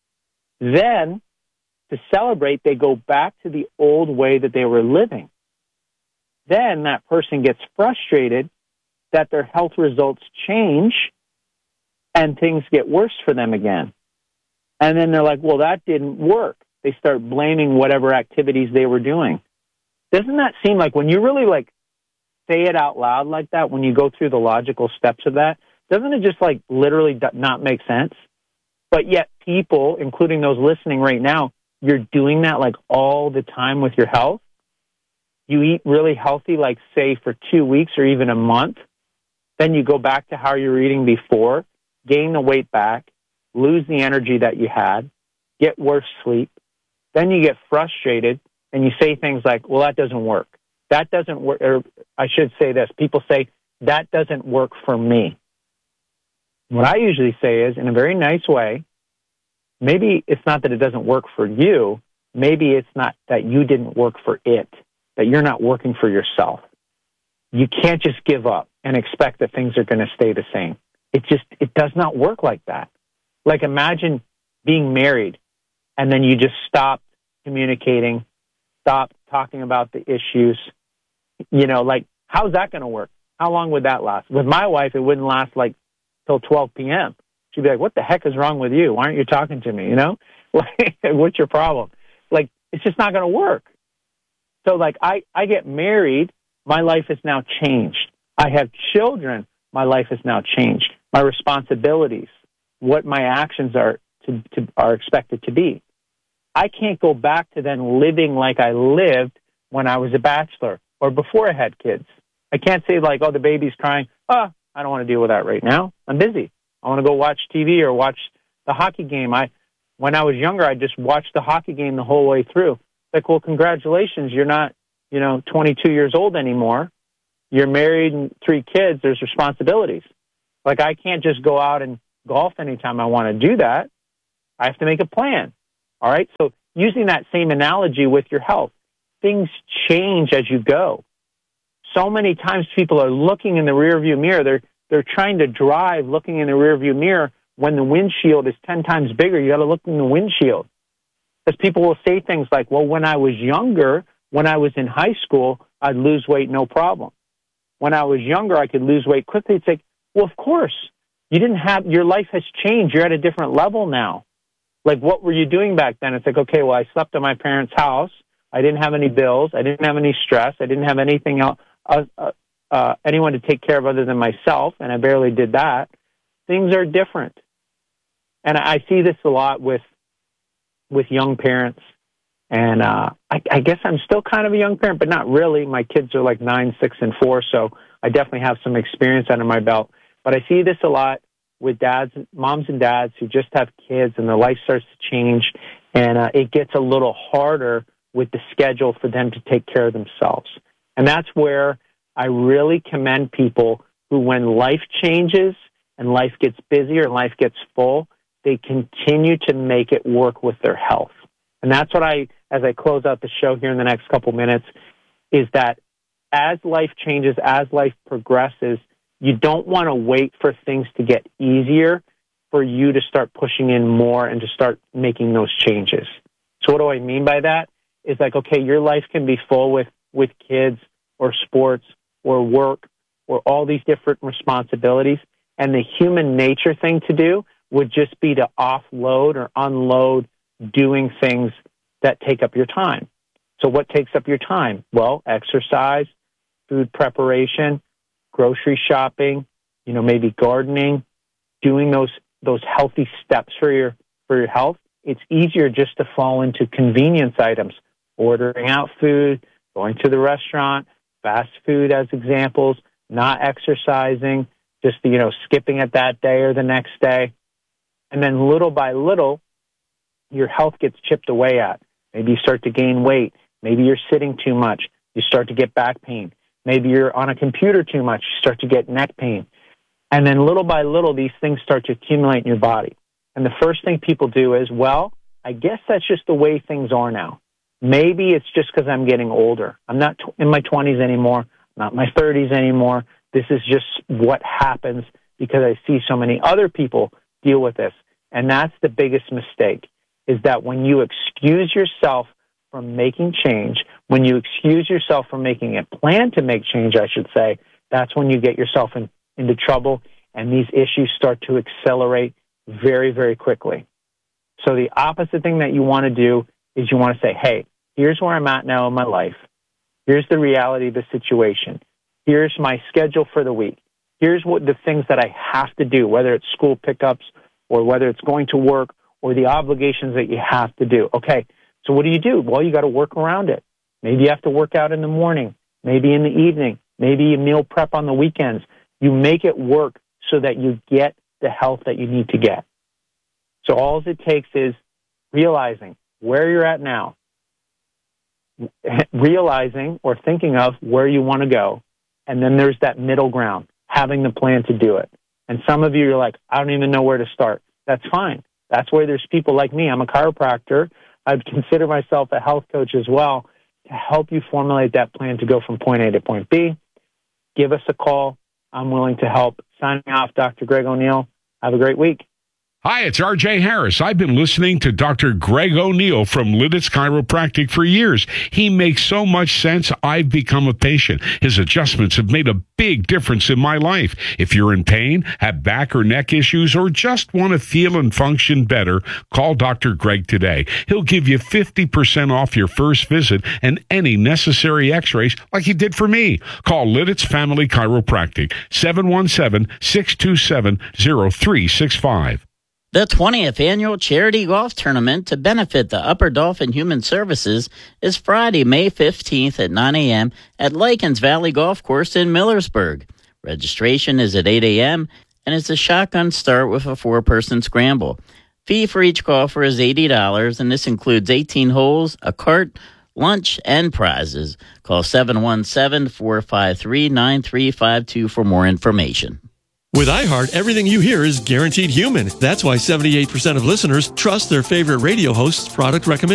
Then, to celebrate, they go back to the old way that they were living. Then that person gets frustrated that their health results change and things get worse for them again. And then they're like, well, that didn't work. They start blaming whatever activities they were doing. Doesn't that seem like when you really like say it out loud like that, when you go through the logical steps of that, doesn't it just like literally not make sense? But yet people, including those listening right now, you're doing that like all the time with your health. You eat really healthy, like say for two weeks or even a month. Then you go back to how you were eating before, gain the weight back, lose the energy that you had, get worse sleep. Then you get frustrated and you say things like, well, that doesn't work. That doesn't work. Or I should say this. People say, that doesn't work for me. What I usually say is, in a very nice way, maybe it's not that it doesn't work for you. Maybe it's not that you didn't work for it, that you're not working for yourself. You can't just give up and expect that things are going to stay the same. It just, it does not work like that. Like imagine being married and then you just stop communicating, stop talking about the issues. You know, like, how's that going to work? How long would that last? With my wife, it wouldn't last like till twelve p.m. She'd be like, what the heck is wrong with you? Why aren't you talking to me? You know, what's your problem? Like, it's just not going to work. So like, I, I get married. My life is now changed. I have children. My life is now changed. My responsibilities, what my actions are, to, to are expected to be. I can't go back to then living like I lived when I was a bachelor or before I had kids. I can't say like, oh, the baby's crying. Oh, I don't want to deal with that right now. I'm busy. I want to go watch T V or watch the hockey game. I, when I was younger, I just watched the hockey game the whole way through. Like, well, congratulations. You're not, you know, twenty-two years old anymore. You're married and three kids. There's responsibilities. Like, I can't just go out and golf anytime I want to do that. I have to make a plan. All right. So using that same analogy with your health, things change as you go. So many times people are looking in the rearview mirror. They're, they're trying to drive looking in the rearview mirror when the windshield is ten times bigger. You got to look in the windshield. Because people will say things like, well, when I was younger, when I was in high school, I'd lose weight no problem. When I was younger, I could lose weight quickly. It's like, well, of course. You didn't have, your life has changed. You're at a different level now. Like, what were you doing back then? It's like, okay, well, I slept at my parents' house. I didn't have any bills. I didn't have any stress. I didn't have anything else, uh, uh, uh, anyone to take care of other than myself, and I barely did that. Things are different. And I see this a lot with with young parents. And uh, I, I guess I'm still kind of a young parent, but not really. My kids are like nine, six, and four, so I definitely have some experience under my belt. But I see this a lot with dads, moms and dads who just have kids, and their life starts to change, and uh, it gets a little harder with the schedule for them to take care of themselves. And that's where I really commend people who, when life changes and life gets busier and life gets full, they continue to make it work with their health. And that's what I, as I close out the show here in the next couple minutes, is that as life changes, as life progresses, you don't want to wait for things to get easier for you to start pushing in more and to start making those changes. So what do I mean by that? It's like, okay, your life can be full with, with kids or sports or work or all these different responsibilities. And the human nature thing to do would just be to offload or unload doing things that take up your time. So what takes up your time? Well, exercise, food preparation, grocery shopping, you know, maybe gardening, doing those those healthy steps for your for your health. It's easier just to fall into convenience items, ordering out food, going to the restaurant, fast food as examples, not exercising, just, you know, skipping it that day or the next day. And then little by little, your health gets chipped away at. Maybe you start to gain weight. Maybe you're sitting too much. You start to get back pain. Maybe you're on a computer too much. You start to get neck pain. And then little by little, these things start to accumulate in your body. And the first thing people do is, well, I guess that's just the way things are now. Maybe it's just because I'm getting older. I'm not in my twenties anymore, not my thirties anymore. This is just what happens because I see so many other people deal with this. And that's the biggest mistake, is that when you excuse yourself from making change, when you excuse yourself from making a plan to make change, I should say, that's when you get yourself in, into trouble, and these issues start to accelerate very, very quickly. So the opposite thing that you want to do is you want to say, hey, here's where I'm at now in my life. Here's the reality of the situation. Here's my schedule for the week. Here's what the things that I have to do, whether it's school pickups or whether it's going to work or the obligations that you have to do. Okay, so what do you do? Well, you got to work around it. Maybe you have to work out in the morning, maybe in the evening, maybe you meal prep on the weekends. You make it work so that you get the health that you need to get. So all it takes is realizing where you're at now, realizing or thinking of where you want to go, and then there's that middle ground, having the plan to do it. And some of you are like, I don't even know where to start. That's fine. That's where there's people like me. I'm a chiropractor. I'd consider myself a health coach as well, to help you formulate that plan to go from point A to point B. Give us a call. I'm willing to help. Signing off, Doctor Greg O'Neill. Have a great week. Hi, it's R J Harris. I've been listening to Doctor Greg O'Neill from Lidditz Chiropractic for years. He makes so much sense, I've become a patient. His adjustments have made a big difference in my life. If you're in pain, have back or neck issues, or just want to feel and function better, call Doctor Greg today. He'll give you fifty percent off your first visit and any necessary x-rays like he did for me. Call Lidditz Family Chiropractic, seven one seven, six two seven, zero three six five. The twentieth Annual Charity Golf Tournament to benefit the Upper Dauphin Human Services is Friday, May fifteenth at nine a.m. at Likens Valley Golf Course in Millersburg. Registration is at eight a.m. and it's a shotgun start with a four-person scramble. Fee for each golfer is eighty dollars, and this includes eighteen holes, a cart, lunch, and prizes. Call seven one seven, four five three, nine three five two for more information. With iHeart, everything you hear is guaranteed human. That's why seventy-eight percent of listeners trust their favorite radio host's product recommendation.